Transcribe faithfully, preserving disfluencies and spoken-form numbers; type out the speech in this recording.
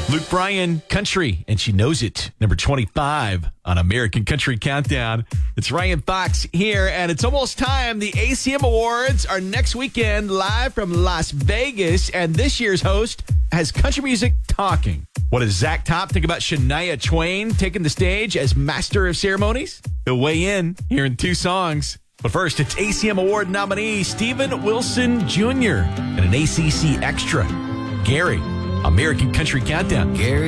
Luke Bryan, Country, and She Knows It. Number twenty-five on American Country Countdown. It's Ryan Fox here, and it's almost time. The A C M Awards are next weekend, live from Las Vegas, and this year's host has country music talking. What does Zach Top think about Shania Twain taking the stage as Master of Ceremonies? He'll weigh in here in two songs. But first, it's A C M Award nominee Steven Wilson Junior and an A C C Extra. Gary, American Country Countdown. Gary